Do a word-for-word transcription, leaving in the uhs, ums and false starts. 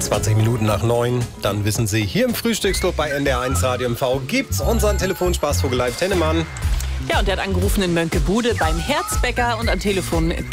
zwanzig Minuten nach neun. Dann wissen Sie, hier im Frühstücksclub bei N D R eins Radio M V gibt's unseren Telefonspaß Vogel Live Tennemann. Ja, und der hat angerufen in Mönckebude beim Herzbäcker und am Telefon